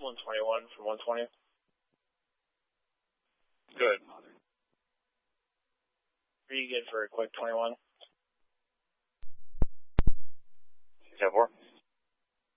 121 from 120. Good. Are you good for a quick 21?